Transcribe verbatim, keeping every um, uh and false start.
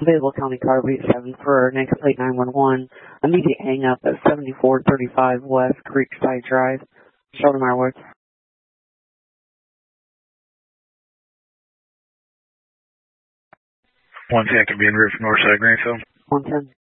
Available County Car B seven for next plate nine one one. Immediate hang up at seventy-four thirty-five West Creekside Drive, Sheldon Marwood. one ten can be en route from Northside Greenfield. one ten.